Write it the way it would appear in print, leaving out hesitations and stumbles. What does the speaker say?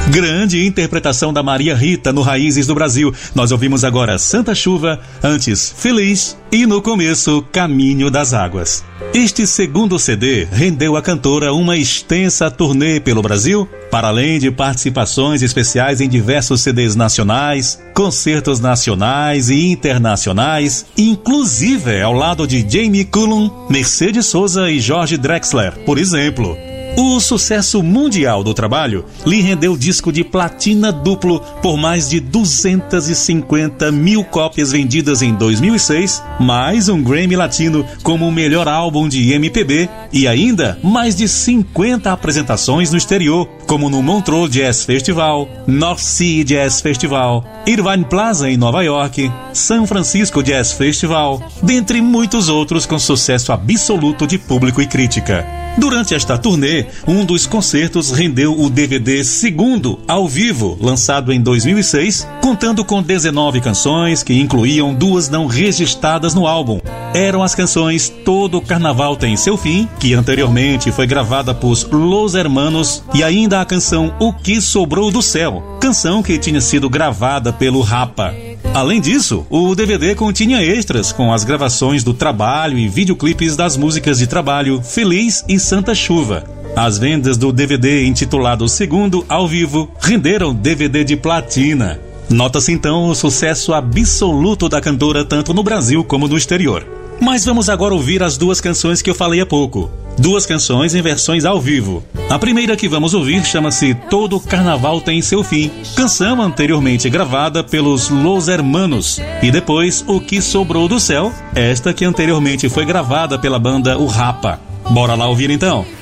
Grande interpretação da Maria Rita no Raízes do Brasil. Nós ouvimos agora Santa Chuva, antes Feliz e no começo Caminho das Águas. Este segundo CD rendeu à cantora uma extensa turnê pelo Brasil, para além de participações especiais em diversos CDs nacionais, concertos nacionais e internacionais, inclusive ao lado de Jamie Cullum, Mercedes Sosa e Jorge Drexler, por exemplo. O sucesso mundial do trabalho lhe rendeu disco de platina duplo por mais de 250 mil cópias vendidas em 2006, mais um Grammy Latino como o melhor álbum de MPB e ainda mais de 50 apresentações no exterior, como no Montreux Jazz Festival, North Sea Jazz Festival, Irvine Plaza em Nova York, San Francisco Jazz Festival, dentre muitos outros com sucesso absoluto de público e crítica. Durante esta turnê, um dos concertos rendeu o DVD segundo, ao vivo, lançado em 2006, contando com 19 canções que incluíam 2 não registradas no álbum. Eram as canções Todo Carnaval Tem Seu Fim, que anteriormente foi gravada por Los Hermanos, e ainda a canção O Que Sobrou do Céu, canção que tinha sido gravada pelo Rapa. Além disso, o DVD continha extras com as gravações do trabalho e videoclipes das músicas de trabalho Feliz e Santa Chuva. As vendas do DVD intitulado Segundo ao Vivo renderam DVD de platina. Nota-se então o sucesso absoluto da cantora tanto no Brasil como no exterior. Mas vamos agora ouvir as 2 canções que eu falei há pouco. 2 canções em versões ao vivo. A primeira que vamos ouvir chama-se Todo Carnaval Tem Seu Fim, canção anteriormente gravada pelos Los Hermanos, e depois O Que Sobrou do Céu, esta que anteriormente foi gravada pela banda O Rapa. Bora lá ouvir então?